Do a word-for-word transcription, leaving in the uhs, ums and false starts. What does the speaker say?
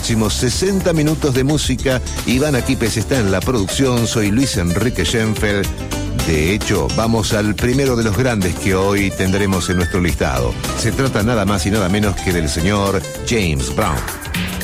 próximos sesenta minutos de música. Ivana Quipes está en la producción, soy Luis Enrique Schenfeld. De hecho, vamos al primero de los grandes que hoy tendremos en nuestro listado. Se trata nada más y nada menos que del señor James Brown.